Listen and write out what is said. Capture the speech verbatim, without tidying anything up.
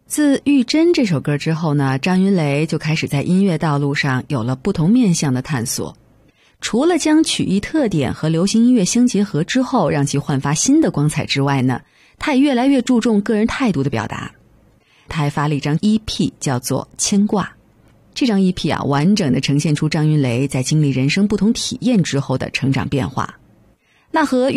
自《玉珍》这首歌之后呢，张云雷就开始在音乐道路上有了不同面向的探索。除了将曲艺特点和流行音乐相结合之后让其焕发新的光彩之外呢，他也越来越注重个人态度的表达。他还发了一张 E P 叫做《牵挂》，这张 E P 啊，完整地呈现出张云雷在经历人生不同体验之后的成长变化。那和